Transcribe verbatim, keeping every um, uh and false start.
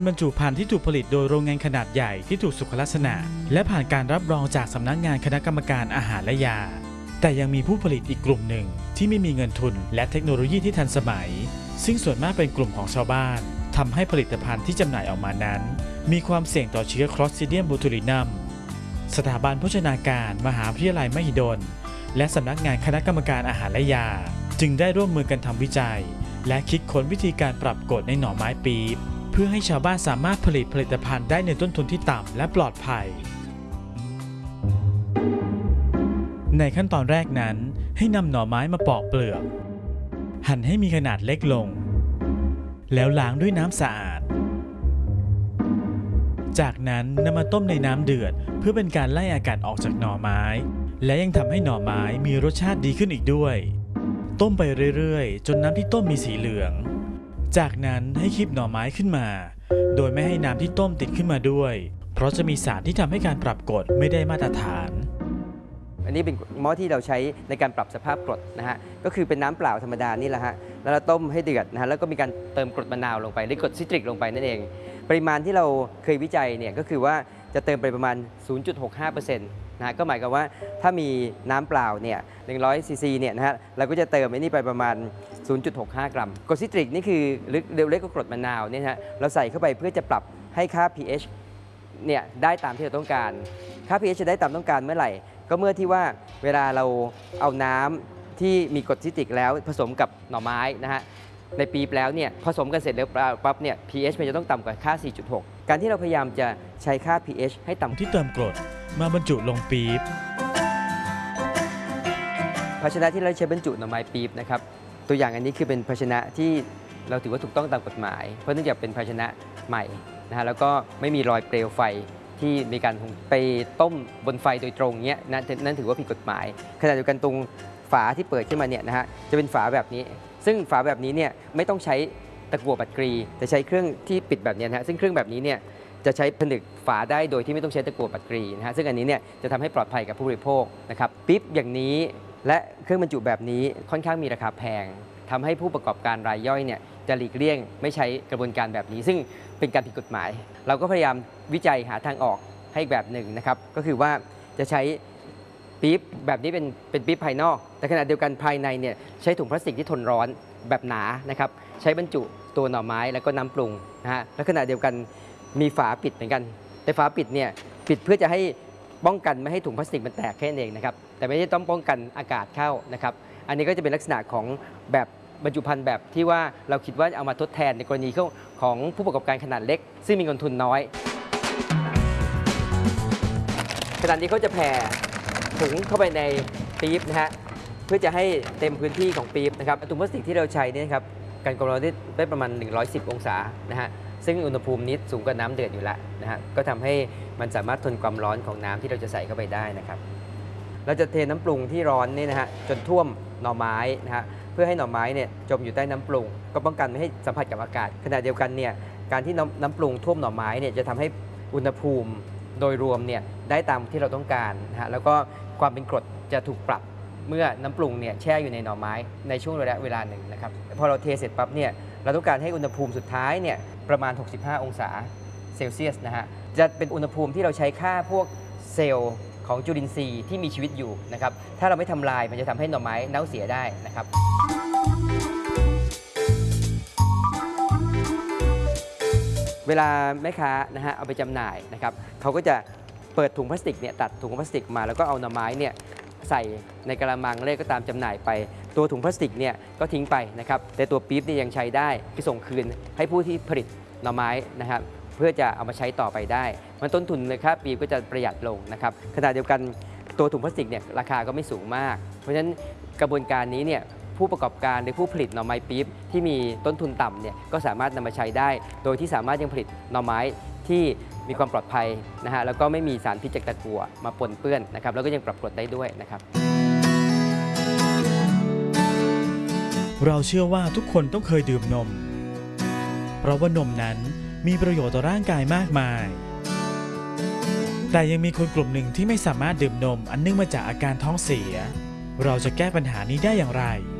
บรรจุภัณฑ์ที่ถูกผลิตโดยโรงงานขนาดใหญ่ที่ถูกสุขลักษณะและผ่านการรับรองจากสำนักงานคณะกรรมการอาหารและยาแต่ยังมีผู้ผลิตอีกกลุ่มหนึ่งที่ไม่มีเงินทุนและเทคโนโลยีที่ทันสมัยซึ่งส่วนมากเป็นกลุ่มของชาวบ้านทำให้ผลิตภัณฑ์ที่จำหน่ายออกมานั้นมีความเสี่ยงต่อเชื้อ Clostridium botulinum สถาบันโภชนาการมหาวิทยาลัยมหิดลและสำนักงานคณะกรรมการอาหารและยาจึงได้ร่วมมือกันทำวิจัยและคิดค้นวิธีการปรับกฎในหน่อไม้ปี๊บเพื่อให้ชาวบ้านสามารถผลิตผลิตภัณฑ์ได้ในต้นทุนที่ต่ำและปลอดภัยในขั้นตอนแรกนั้นให้นำหน่อไม้มาปอกเปลือกหั่นให้มีขนาดเล็กลงแล้วล้างด้วยน้ำสะอาดจากนั้นนำมาต้มในน้ำเดือดเพื่อเป็นการไล่อากาศออกจากหน่อไม้และยังทำให้หน่อไม้มีรสชาติดีขึ้นอีกด้วยต้มไปเรื่อยๆจนน้ำที่ต้มมีสีเหลืองจากนั้นให้คีบหน่อไม้ขึ้นมาโดยไม่ให้น้ำที่ต้มติดขึ้นมาด้วยเพราะจะมีสารที่ทำให้การปรับกรดไม่ได้มาตรฐานอันนี้เป็นหม้อที่เราใช้ในการปรับสภาพกรดนะฮะก็คือเป็นน้ำเปล่าธรรมดานี่แหละฮะแล้วเราต้มให้เดือดนะฮะแล้วก็มีการเติมกรดมะนาวลงไปหรือกรดซิตริกลงไปนั่นเองปริมาณที่เราเคยวิจัยเนี่ยก็คือว่าจะเติมไปประมาณ ศูนย์จุดหกห้าเปอร์เซ็นต์ นะฮะก็หมายความว่าถ้ามีน้ำเปล่าเนี่ยหนึ่งร้อยซีซีเนี่ยนะฮะเราก็จะเติมไอ้นี่ไปประมาณ ศูนย์จุดหกห้ากรัมกรดซิตริกนี่คือเร็วเล็กกว่ากรดมะนาวเนี่ยฮะเราใส่เข้าไปเพื่อจะปรับให้ค่า pH เนี่ยได้ตามที่เราต้องการค่า pH จะได้ตามต้องการเมื่อไหร่ก็เมื่อที่ว่าเวลาเราเอาน้ำที่มีกรดซิตริกแล้วผสมกับหน่อไม้นะฮะในปี๊บแล้วเนี่ยผสมกันเสร็จแล้วปั๊บเนี่ย pH มันจะต้องต่ำกว่าค่า สี่จุดหก การที่เราพยายามจะใช้ค่า pH ให้ต่ำที่เติมกรดมาบรรจุลงปี๊บภาชนะที่เราใช้บรรจุหน่อไม้ปี๊บนะครับตัวอย่างอันนี้คือเป็นภาชนะที่เราถือว่าถูกต้องตามกฎหมายเพราะเนื่องจากเป็นภาชนะใหม่นะฮะแล้วก็ไม่มีรอยเปลวไฟที่มีการไปต้มบนไฟโดยตรงเนี้ยนั่นนั่นถือว่าผิดกฎหมายขณะเดียวกันตรงฝาที่เปิดขึ้นมาเนี่ยนะฮะจะเป็นฝาแบบนี้ซึ่งฝาแบบนี้เนี่ยไม่ต้องใช้ตะกั่วบัดกรีแต่ใช้เครื่องที่ปิดแบบนี้นะฮะซึ่งเครื่องแบบนี้เนี่ยจะใช้ผนึกฝาได้โดยที่ไม่ต้องใช้ตะกั่วบัดกรีนะฮะซึ่งอันนี้เนี่ยจะทำให้ปลอดภัยกับผู้บริโภคนะครับปิ๊บอย่างนี้และเครื่องบรรจุแบบนี้ค่อนข้างมีราคาแพงทำให้ผู้ประกอบการรายย่อยเนี่ยจะหลีกเลี่ยงไม่ใช้กระบวนการแบบนี้ซึ่งเป็นการผิดกฎหมายเราก็พยายามวิจัยหาทางออกให้อีกแบบหนึ่งนะครับก็คือว่าจะใช้ปี๊บแบบนี้เป็นเป็นปี๊บภายนอกแต่ขณะเดียวกันภายในเนี่ยใช้ถุงพลาสติกที่ทนร้อนแบบหนานะครับใช้บรรจุตัวหน่อไม้แล้วก็น้ำปรุงนะฮะและขณะเดียวกันมีฝาปิดเหมือนกันแต่ฝาปิดเนี่ยปิดเพื่อจะให้ป้องกันไม่ให้ถุงพลาสติกมันแตกแค่นั้นเองนะครับแต่ไม่ได้ต้องป้องกันอากาศเข้านะครับอันนี้ก็จะเป็นลักษณะของแบบบรรจุภัณฑ์แบบที่ว่าเราคิดว่าเอามาทดแทนในกรณีของผู้ประกอบการขนาดเล็กซึ่งมีเงินทุนน้อยขณะนี้เขาจะแผ่ถุงเข้าไปในปี๊บนะฮะเพื่อจะให้เต็มพื้นที่ของปี๊บนะครับถุงพลาสติกที่เราใช้นี่ครับการกรองได้ได้ประมาณหนึ่งร้อยสิบองศานะฮะซึ่งอุณหภูมินี้สูงกว่าน้ำเดือดอยู่แล้วนะฮะก็ทำให้มันสามารถทนความร้อนของน้ำที่เราจะใส่เข้าไปได้นะครับเราจะเทน้ำปรุงที่ร้อนนี่นะฮะจนท่วมหน่อไม้นะฮะเพื่อให้หน่อไม้เนี่ยจมอยู่ใต้น้ำปรุงก็ป้องกันไม่ให้สัมผัสกับอากาศขณะเดียวกันเนี่ยการที่น้ำน้ำปรุงท่วมหน่อไม้เนี่ยจะทำให้อุณหภูมิโดยรวมเนี่ยได้ตามที่เราต้องการนะฮะแล้วก็ความเป็นกรดจะถูกปรับเมื่อน้ำปรุงเนี่ยแช่อยู่ในหน่อไม้ในช่วงระยะเวลาหนึ่งนะครับพอเราเทเสร็จปั๊บเนี่ยเราต้องการให้อุณหภูมิสุดท้ายเนี่ยประมาณหกสิบห้าองศาเซลเซียสนะฮะจะเป็นอุณหภูมิที่เราใช้ฆ่าพวกเซลล์ของจุลินทรีย์ที่มีชีวิตอยู่นะครับถ้าเราไม่ทำลายมันจะทำให้หน่อไม้เน่าเสียได้นะครับเวลาแม่ค้านะฮะเอาไปจำหน่ายนะครับเขาก็จะเปิดถุงพลาสติกเนี่ยตัดถุงพลาสติกมาแล้วก็เอาหน่อไม้เนี่ยใส่ในกระมังเลขก็ตามจำหน่ายไปตัวถุงพลาสติกเนี่ยก็ทิ้งไปนะครับแต่ตัวปี๊บนี่ยังใช้ได้ที่ส่งคืนให้ผู้ที่ผลิตหน่อไม้นะครับเพื่อจะเอามาใช้ต่อไปได้มันต้นทุนในค่าปี๊บก็จะประหยัดลงนะครับขณะเดียวกันตัวถุงพลาสติกเนี่ยราคาก็ไม่สูงมากเพราะฉะนั้นกระบวนการนี้เนี่ยผู้ประกอบการหรือผู้ผลิตหน่อไม้ปี๊บที่มีต้นทุนต่ำเนี่ยก็สามารถนำมาใช้ได้โดยที่สามารถยังผลิตหน่อไม้ที่มีความปลอดภัยนะฮะแล้วก็ไม่มีสารพิษจากตะกั่วมาปนเปื้อนนะครับแล้วก็ยังปรับกรดได้ด้วยนะครับเราเชื่อว่าทุกคนต้องเคยดื่มนมเพราะว่านมนั้นมีประโยชน์ต่อร่างกายมากมายแต่ยังมีคนกลุ่มหนึ่งที่ไม่สามารถดื่มนมอันเนื่องมาจากอาการท้องเสียเราจะแก้ปัญหานี้ได้อย่างไร